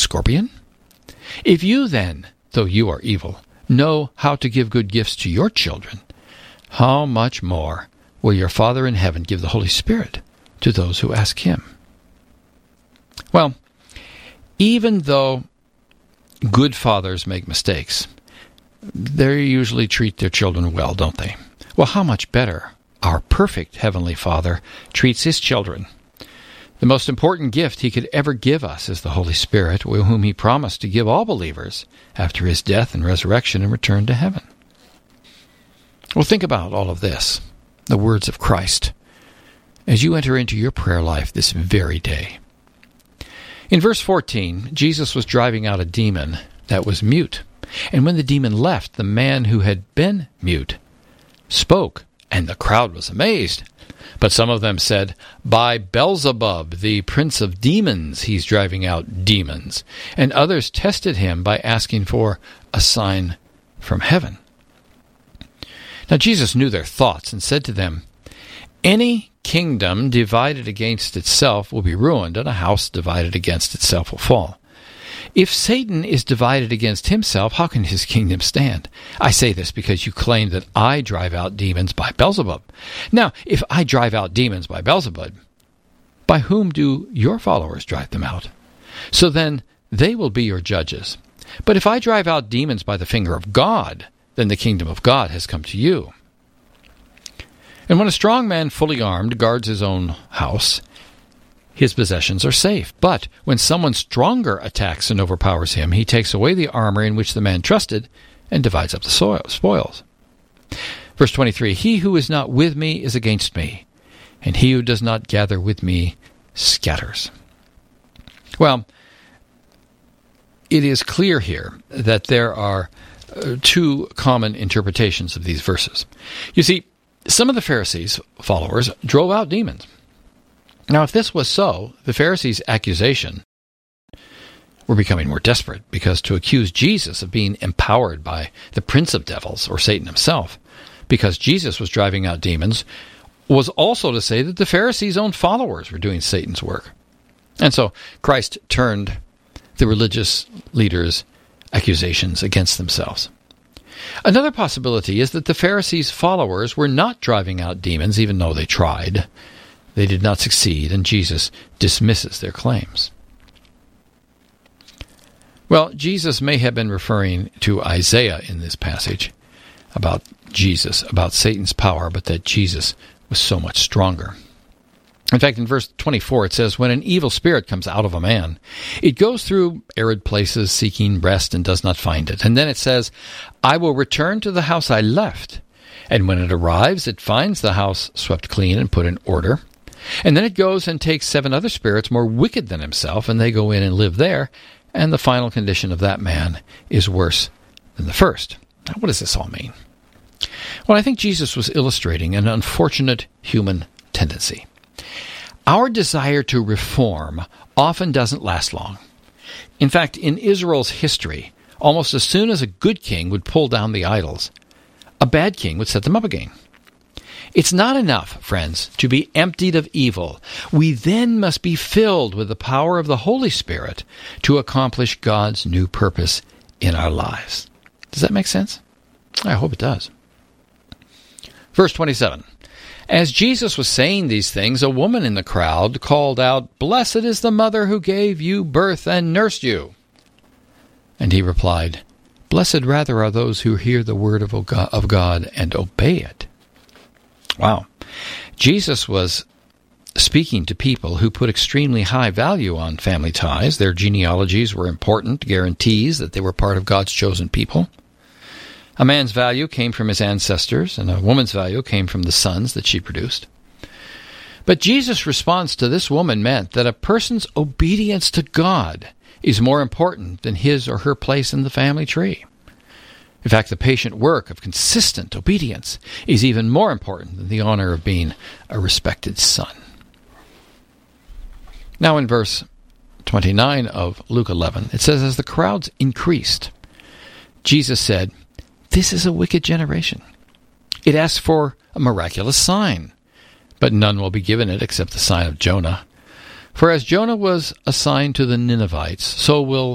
scorpion? If you then, though you are evil, know how to give good gifts to your children, how much more will your Father in heaven give the Holy Spirit to those who ask him? Well, even though good fathers make mistakes, they usually treat their children well, don't they? Well, how much better our perfect Heavenly Father treats his children. The most important gift he could ever give us is the Holy Spirit, whom he promised to give all believers after his death and resurrection and return to heaven. Well, think about all of this, the words of Christ, as you enter into your prayer life this very day. In verse 14, Jesus was driving out a demon that was mute. And when the demon left, the man who had been mute spoke, and the crowd was amazed. But some of them said, "By Beelzebub, the prince of demons, he's driving out demons." And others tested him by asking for a sign from heaven. Now Jesus knew their thoughts and said to them, "Any kingdom divided against itself will be ruined, and a house divided against itself will fall. If Satan is divided against himself, how can his kingdom stand? I say this because you claim that I drive out demons by Beelzebub. Now, if I drive out demons by Beelzebub, by whom do your followers drive them out? So then they will be your judges. But if I drive out demons by the finger of God, then the kingdom of God has come to you. And when a strong man fully armed guards his own house, his possessions are safe. But when someone stronger attacks and overpowers him, he takes away the armor in which the man trusted and divides up the spoils." Verse 23, "He who is not with me is against me, and he who does not gather with me scatters." Well, it is clear here that there are two common interpretations of these verses. You see, some of the Pharisees' followers drove out demons. Now, if this was so, the Pharisees' accusation were becoming more desperate, because to accuse Jesus of being empowered by the prince of devils, or Satan himself, because Jesus was driving out demons, was also to say that the Pharisees' own followers were doing Satan's work. And so Christ turned the religious leaders' accusations against themselves. Another possibility is that the Pharisees' followers were not driving out demons, even though they tried. They did not succeed, and Jesus dismisses their claims. Well, Jesus may have been referring to Isaiah in this passage about Jesus, about Satan's power, but that Jesus was so much stronger. In fact, in verse 24 it says, "When an evil spirit comes out of a man, it goes through arid places seeking rest and does not find it. And then it says, I will return to the house I left. And when it arrives, it finds the house swept clean and put in order. And then it goes and takes 7 other spirits more wicked than himself, and they go in and live there. And the final condition of that man is worse than the first." Now, what does this all mean? Well, I think Jesus was illustrating an unfortunate human tendency. Our desire to reform often doesn't last long. In fact, in Israel's history, almost as soon as a good king would pull down the idols, a bad king would set them up again. It's not enough, friends, to be emptied of evil. We then must be filled with the power of the Holy Spirit to accomplish God's new purpose in our lives. Does that make sense? I hope it does. Verse 27. As Jesus was saying these things, a woman in the crowd called out, "Blessed is the mother who gave you birth and nursed you." And he replied, "Blessed rather are those who hear the word of God and obey it." Wow. Jesus was speaking to people who put extremely high value on family ties. Their genealogies were important guarantees that they were part of God's chosen people. A man's value came from his ancestors, and a woman's value came from the sons that she produced. But Jesus' response to this woman meant that a person's obedience to God is more important than his or her place in the family tree. In fact, the patient work of consistent obedience is even more important than the honor of being a respected son. Now in verse 29 of Luke 11, it says, as the crowds increased, Jesus said, "This is a wicked generation. It asks for a miraculous sign, but none will be given it except the sign of Jonah. For as Jonah was a sign to the Ninevites, so will